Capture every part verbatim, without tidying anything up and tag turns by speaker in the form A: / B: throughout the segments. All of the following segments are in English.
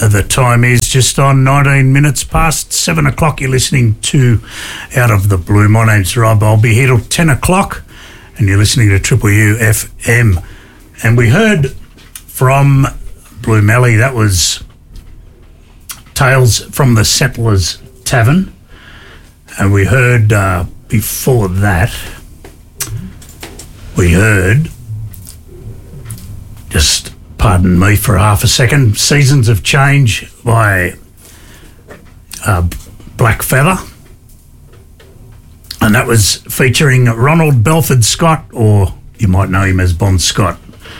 A: the time is just on nineteen minutes past seven o'clock. You're listening to Out of the Blue. My name's Rob. I'll be here till ten o'clock, and you're listening to Triple U F M. And we heard from Blue Melly, that was Tales from the Settlers Tavern. And we heard uh, before that, we heard, just pardon me for half a second, Seasons of Change by uh, Black Feather. And that was featuring Ronald Belford Scott, or you might know him as Bon Scott.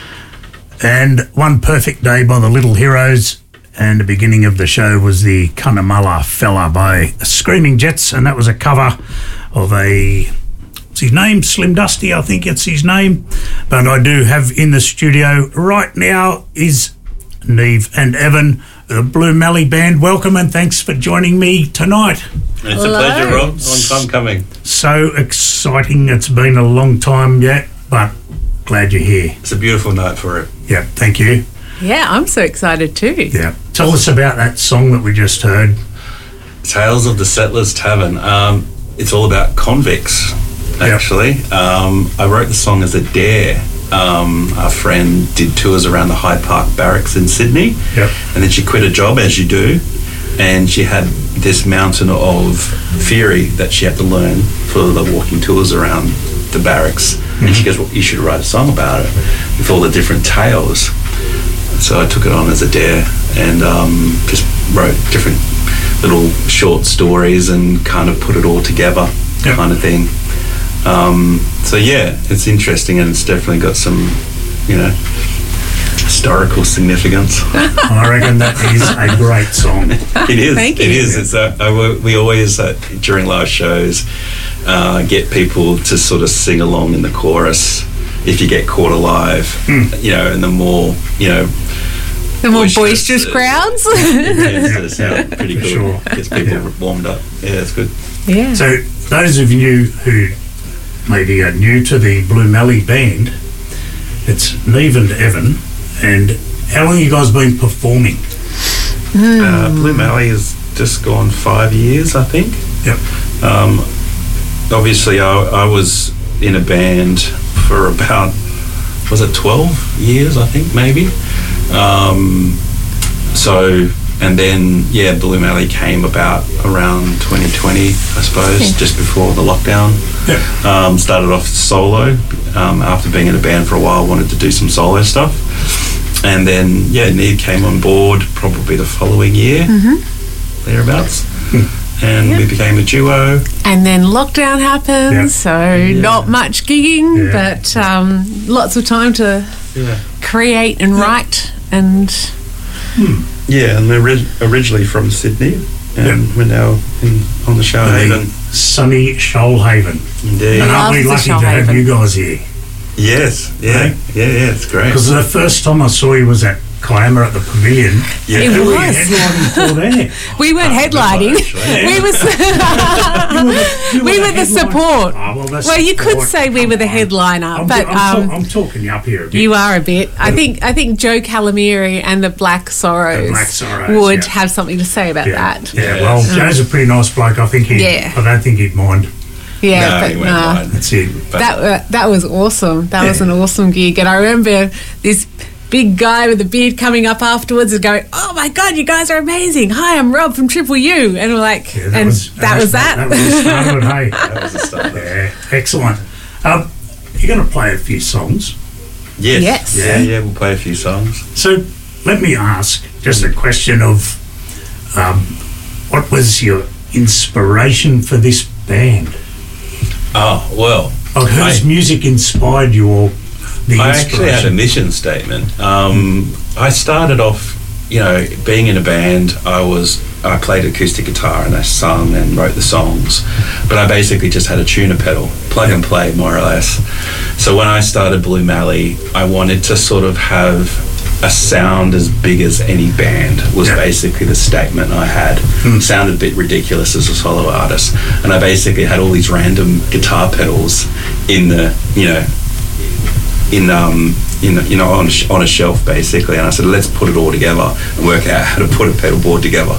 A: And One Perfect Day by the Little Heroes. And the beginning of the show was the Cunnamulla Fella by Screaming Jets, and that was a cover of a, what's his name? Slim Dusty, I think it's his name. But I do have in the studio right now is Neve and Evan, the Blue Melly Band. Welcome and thanks for joining me tonight.
B: It's Hello. A pleasure, Rob. Long time coming.
A: So exciting. It's been a long time yet, but glad you're here.
B: It's a beautiful night for it.
A: Yeah, thank you.
C: Yeah, I'm so excited too.
A: Yeah. Tell us about that song that we just heard.
B: Tales of the Settlers Tavern. Um, it's all about convicts, actually. Yep. Um, I wrote the song as a dare. Um, our friend did tours around the Hyde Park Barracks in Sydney.
A: Yep.
B: And then she quit a job, as you do. And she had this mountain of theory that she had to learn for the walking tours around the barracks. Mm-hmm. And she goes, well, you should write a song about it with all the different tales. So I took it on as a dare and um, just wrote different little short stories and kind of put it all together, yep. kind of thing. Um, so yeah, it's interesting and it's definitely got some, you know, historical significance.
A: I reckon that is a great song.
B: It is.
C: Thank
B: it
C: you.
B: is. It's a, I, we always uh, during live shows uh, get people to sort of sing along in the chorus. If you get caught alive, mm. you know, and the more, you know,
C: the more boisterous, boisterous crowds.
B: Yeah, it's yeah, pretty good.
A: Sure.
B: Gets people yeah. warmed up. Yeah, it's good.
C: Yeah.
A: So those of you who maybe are new to the Blue Melly Band, it's Neve and Evan. And how long have you guys been performing?
B: Mm. Uh, Blue Melly has just gone five years, I think.
A: Yep.
B: Um, obviously, I, I was in a band for about, was it twelve years, I think, maybe. Um, so, and then, yeah, Blue Melly came about around twenty twenty, I suppose, okay. just before the lockdown.
A: Yeah.
B: Um, started off solo. Um, after being in a band for a while, wanted to do some solo stuff. And then, yeah, Neve came on board probably the following year,
C: mm-hmm.
B: thereabouts. Hmm. And yep. we became a duo.
C: And then lockdown happened,
A: yep.
C: so yeah. not much gigging, yeah. but um, lots of time to
B: yeah.
C: create and yeah. write. And
B: hmm. Yeah, and we're ori- originally from Sydney, and yep. we're now in, on the Shoalhaven.
A: Sunny Shoalhaven.
B: Indeed.
A: And aren't we lucky to have you guys here?
B: Yes, yeah, right? yeah, yeah, it's great.
A: Because the first time I saw you was at Kiama at the Pavilion.
B: Yeah.
C: It
A: Who
C: was.
A: were you headlining for there?
C: We weren't
B: oh,
C: headlining.
B: Yeah.
C: We, was
A: you were the, you
C: we
A: were
C: were
A: the,
C: the support.
A: Oh, well,
C: well, you could say we were the headliner,
A: I'm,
C: but
A: I'm,
C: um,
A: talk, I'm talking you up here a bit.
C: You are a bit. I think I think Joe Calamiri and the Black Sorrows,
A: the Black Sorrows
C: would
A: yeah.
C: have something to say about
A: yeah.
C: that.
A: Yeah, well, um, Joe's a pretty nice bloke. I think he.
C: Yeah.
A: I don't think he'd mind.
C: Yeah,
B: no,
C: but
B: he
C: nah.
B: mind.
A: That's it.
B: But
C: that uh, that was awesome. That
A: yeah.
C: was an awesome gig, and I remember this big guy with a beard coming up afterwards and going, "Oh my God, you guys are amazing! Hi, I'm Rob from Triple U," and we're like,
A: yeah, that
C: and
A: was,
C: that was that.
A: That was the start of it, hey.
B: That was the start of it.
A: Yeah, excellent. Um, you're going to play a few songs.
B: Yes.
C: Yes.
B: Yeah, yeah, we'll play a few songs.
A: So let me ask just a question of um, what was your inspiration for this band?
B: Oh, well.
A: Like whose
B: I,
A: music inspired you or the
B: I
A: inspiration?
B: actually had a mission statement. Um, I started off, you know, being in a band, I was, I played acoustic guitar and I sung and wrote the songs, but I basically just had a tuner pedal, plug and play more or less. So when I started Blue Melly, I wanted to sort of have a sound as big as any band was yeah. basically the statement I had. Mm. Sounded a bit ridiculous as a solo artist, and I basically had all these random guitar pedals in the, you know, in um in you know on a, sh- on a shelf basically, and I said let's put it all together and work out how to put a pedal board together.